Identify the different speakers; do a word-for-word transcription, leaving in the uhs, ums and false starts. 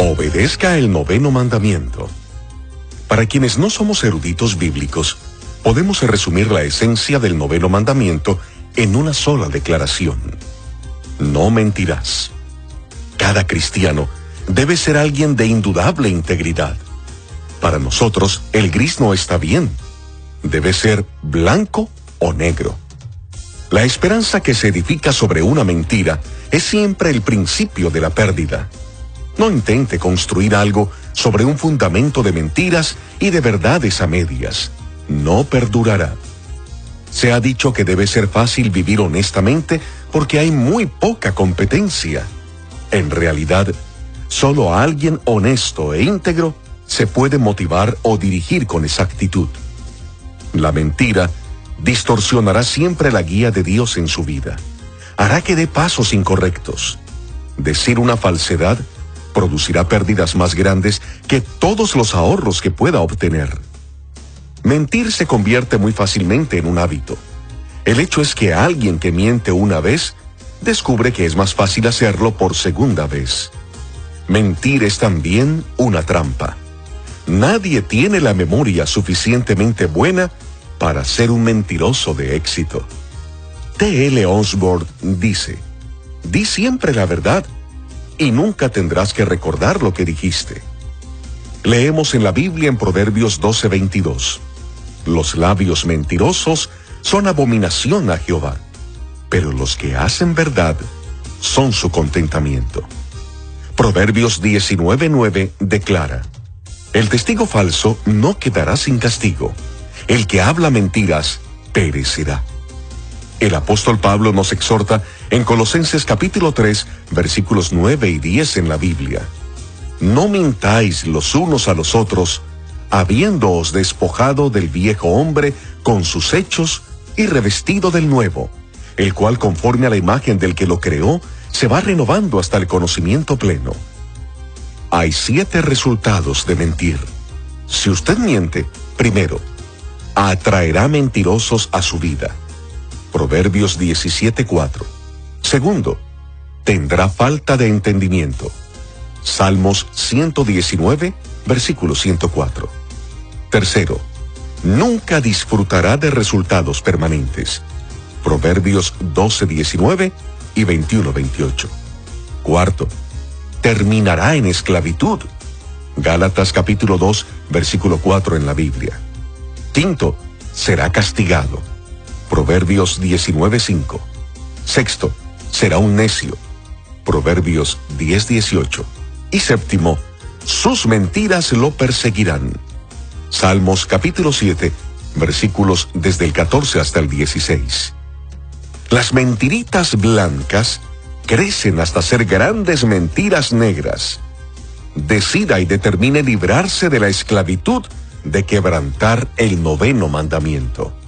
Speaker 1: Obedezca el noveno mandamiento. Para quienes no somos eruditos bíblicos, podemos resumir la esencia del noveno mandamiento en una sola declaración: no mentirás. Cada cristiano debe ser alguien de indudable integridad. Para nosotros, el gris no está bien. Debe ser blanco o negro. La esperanza que se edifica sobre una mentira es siempre el principio de la pérdida. No intente construir algo sobre un fundamento de mentiras y de verdades a medias. No perdurará. Se ha dicho que debe ser fácil vivir honestamente porque hay muy poca competencia. En realidad, solo a alguien honesto e íntegro se puede motivar o dirigir con exactitud. La mentira distorsionará siempre la guía de Dios en su vida. Hará que dé pasos incorrectos. Decir una falsedad producirá pérdidas más grandes que todos los ahorros que pueda obtener. Mentir se convierte muy fácilmente en un hábito. El hecho es que alguien que miente una vez descubre que es más fácil hacerlo por segunda vez. Mentir es también una trampa. Nadie tiene la memoria suficientemente buena para ser un mentiroso de éxito. T L Osborne dice: di siempre la verdad y nunca tendrás que recordar lo que dijiste. Leemos en la Biblia en Proverbios doce veintidós: los labios mentirosos son abominación a Jehová, pero los que hacen verdad son su contentamiento. Proverbios diecinueve nueve declara: el testigo falso no quedará sin castigo, el que habla mentiras perecerá. El apóstol Pablo nos exhorta en Colosenses capítulo tres, versículos nueve y diez en la Biblia: no mintáis los unos a los otros, habiéndoos despojado del viejo hombre con sus hechos y revestido del nuevo, el cual conforme a la imagen del que lo creó, se va renovando hasta el conocimiento pleno. Hay siete resultados de mentir. Si usted miente, primero, atraerá mentirosos a su vida. Proverbios diecisiete cuatro. Segundo, tendrá falta de entendimiento. Salmos ciento diecinueve, versículo ciento cuatro. Tercero, nunca disfrutará de resultados permanentes. Proverbios doce diecinueve y veintiuno veintiocho. Cuarto, terminará en esclavitud. Gálatas capítulo dos, versículo cuatro en la Biblia. Quinto, será castigado. Proverbios diecinueve cinco. Sexto, será un necio. Proverbios diez dieciocho. Y séptimo, sus mentiras lo perseguirán. Salmos capítulo siete, versículos desde el catorce hasta el dieciséis. Las mentiritas blancas crecen hasta ser grandes mentiras negras. Decida y determine librarse de la esclavitud de quebrantar el noveno mandamiento.